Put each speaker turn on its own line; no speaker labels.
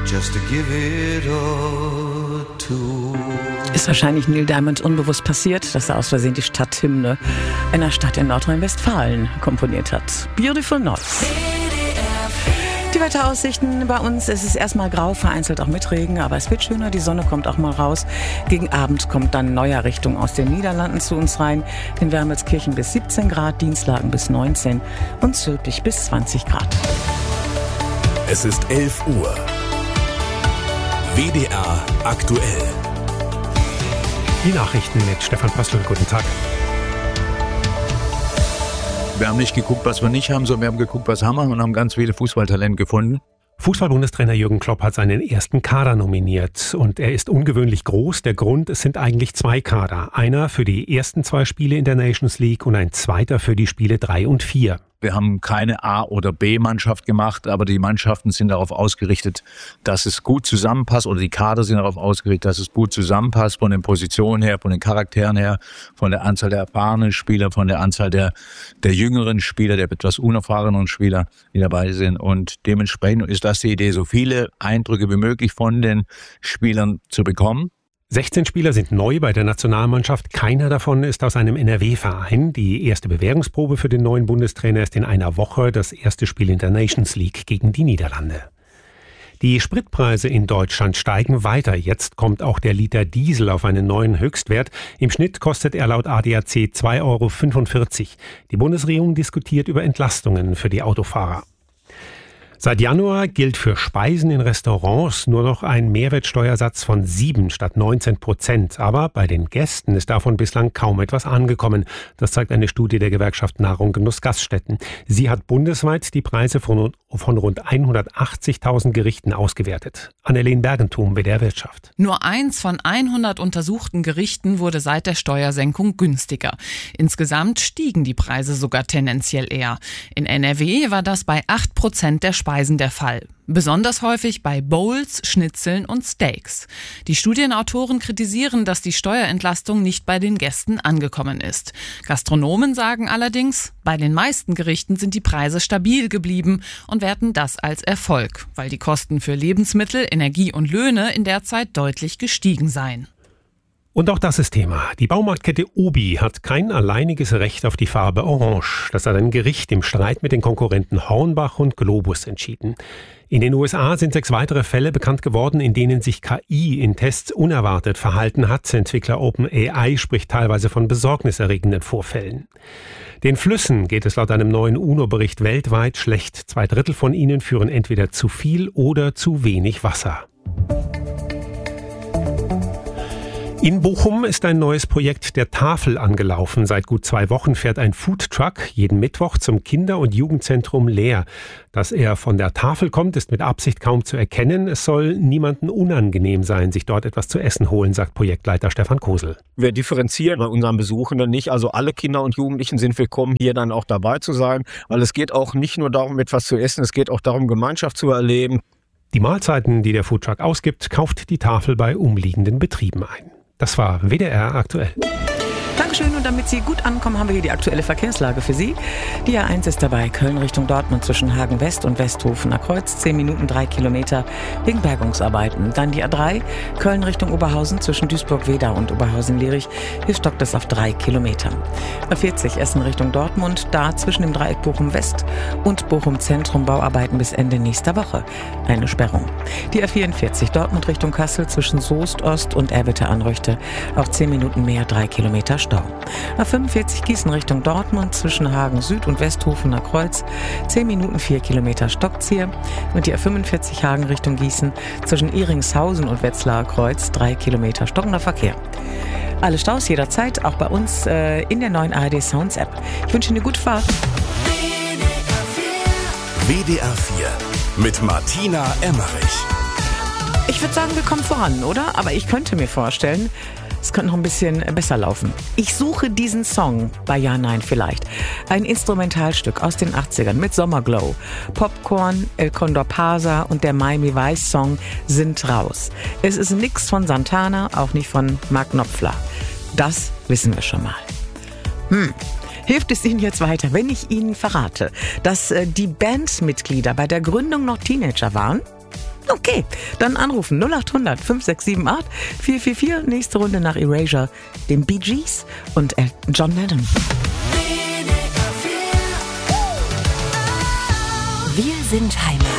just to give it all to.
Ist wahrscheinlich Neil Diamond unbewusst passiert, dass er aus Versehen die Stadthymne einer Stadt in Nordrhein-Westfalen komponiert hat. Beautiful Noise. Die Wetteraussichten bei uns, es ist erstmal grau, vereinzelt auch mit Regen, aber es wird schöner, die Sonne kommt auch mal raus. Gegen Abend kommt dann neuer Richtung aus den Niederlanden zu uns rein. In Wermelskirchen bis 17 Grad, Dienstlaken bis 19 und Zülpich bis 20 Grad.
Es ist 11 Uhr. WDR aktuell.
Die Nachrichten mit Stefan Pöstl. Guten Tag.
Wir haben nicht geguckt, was wir nicht haben, sondern wir haben geguckt, was haben wir und haben ganz viele Fußballtalente gefunden.
Fußball-Bundestrainer Jürgen Klopp hat seinen ersten Kader nominiert und er ist ungewöhnlich groß. Der Grund, es sind eigentlich 2 Kader. Einer für die ersten 2 Spiele in der Nations League und ein zweiter für die Spiele 3 und 4.
Wir haben keine A- oder B-Mannschaft gemacht, aber die Mannschaften sind darauf ausgerichtet, dass es gut zusammenpasst, oder die Kader sind darauf ausgerichtet, dass es gut zusammenpasst, von den Positionen her, von den Charakteren her, von der Anzahl der erfahrenen Spieler, von der Anzahl der jüngeren Spieler, der etwas unerfahreneren Spieler, die dabei sind. Und dementsprechend ist das die Idee, so viele Eindrücke wie möglich von den Spielern zu bekommen.
16 Spieler sind neu bei der Nationalmannschaft. Keiner davon ist aus einem NRW-Verein. Die erste Bewährungsprobe für den neuen Bundestrainer ist in einer Woche, das erste Spiel in der Nations League gegen die Niederlande. Die Spritpreise in Deutschland steigen weiter. Jetzt kommt auch der Liter Diesel auf einen neuen Höchstwert. Im Schnitt kostet er laut ADAC 2,45 €. Die Bundesregierung diskutiert über Entlastungen für die Autofahrer. Seit Januar gilt für Speisen in Restaurants nur noch ein Mehrwertsteuersatz von 7 statt 19%. Aber bei den Gästen ist davon bislang kaum etwas angekommen. Das zeigt eine Studie der Gewerkschaft Nahrung Genuss Gaststätten. Sie hat bundesweit die Preise von rund 180.000 Gerichten ausgewertet. Annelien Bergentum, WDR Wirtschaft.
Nur 1 von 100 untersuchten Gerichten wurde seit der Steuersenkung günstiger. Insgesamt stiegen die Preise sogar tendenziell eher. In NRW war das bei 8% der Speisen der Fall. Besonders häufig bei Bowls, Schnitzeln und Steaks. Die Studienautoren kritisieren, dass die Steuerentlastung nicht bei den Gästen angekommen ist. Gastronomen sagen allerdings, bei den meisten Gerichten sind die Preise stabil geblieben und werten das als Erfolg, weil die Kosten für Lebensmittel, Energie und Löhne in der Zeit deutlich gestiegen seien.
Und auch das ist Thema. Die Baumarktkette Obi hat kein alleiniges Recht auf die Farbe Orange. Das hat ein Gericht im Streit mit den Konkurrenten Hornbach und Globus entschieden. In den USA sind 6 weitere Fälle bekannt geworden, in denen sich KI in Tests unerwartet verhalten hat. Entwickler OpenAI spricht teilweise von besorgniserregenden Vorfällen. Den Flüssen geht es laut einem neuen UNO-Bericht weltweit schlecht. 2/3 von ihnen führen entweder zu viel oder zu wenig Wasser. In Bochum ist ein neues Projekt der Tafel angelaufen. Seit gut 2 Wochen fährt ein Foodtruck jeden Mittwoch zum Kinder- und Jugendzentrum Leer. Dass er von der Tafel kommt, ist mit Absicht kaum zu erkennen. Es soll niemandem unangenehm sein, sich dort etwas zu essen holen, sagt Projektleiter Stefan Kosel.
Wir differenzieren bei unseren Besuchenden nicht. Also alle Kinder und Jugendlichen sind willkommen, hier dann auch dabei zu sein. Weil es geht auch nicht nur darum, etwas zu essen, es geht auch darum, Gemeinschaft zu erleben.
Die Mahlzeiten, die der Foodtruck ausgibt, kauft die Tafel bei umliegenden Betrieben ein. Das war WDR aktuell.
Dankeschön, und damit Sie gut ankommen, haben wir hier die aktuelle Verkehrslage für Sie. Die A1 ist dabei, Köln Richtung Dortmund zwischen Hagen West und Westhofener Kreuz, 10 Minuten 3 Kilometer wegen Bergungsarbeiten. Dann die A3, Köln Richtung Oberhausen zwischen Duisburg-Wedau und Oberhausen-Lierich, hier stockt es auf 3 Kilometern. A40 Essen Richtung Dortmund, da zwischen dem Dreieck Bochum West und Bochum Zentrum Bauarbeiten bis Ende nächster Woche. Eine Sperrung. Die A44 Dortmund Richtung Kassel zwischen Soest Ost und Erwitte-Anrüchte, auch 10 Minuten mehr, 3 Kilometer Stau. A45 Gießen Richtung Dortmund zwischen Hagen Süd und Westhofener Kreuz, 10 Minuten 4 Kilometer stockt's hier. Und die A45 Hagen Richtung Gießen zwischen Iringshausen und Wetzlarer Kreuz, 3 Kilometer stockender Verkehr. Alle Staus jederzeit, auch bei uns in der neuen ARD Sounds App. Ich wünsche Ihnen eine gute Fahrt.
WDR 4 mit Martina Emmerich.
Ich würde sagen, wir kommen voran, oder? Aber ich könnte mir vorstellen, es könnte noch ein bisschen besser laufen. Ich suche diesen Song bei Ja, Nein, vielleicht. Ein Instrumentalstück aus den 80ern mit Sommerglow. Popcorn, El Condor Pasa und der Miami Vice Song sind raus. Es ist nix von Santana, auch nicht von Mark Knopfler. Das wissen wir schon mal. Hilft es Ihnen jetzt weiter, wenn ich Ihnen verrate, dass die Bandmitglieder bei der Gründung noch Teenager waren? Okay, dann anrufen 0800 5678 444. Nächste Runde nach Erasure, den Bee Gees und John Lennon.
Wir sind Heimat.